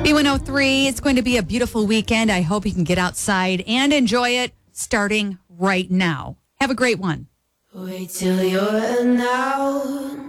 B103, it's going to be a beautiful weekend. I hope you can get outside and enjoy it starting right now. Have a great one. Wait till you're now.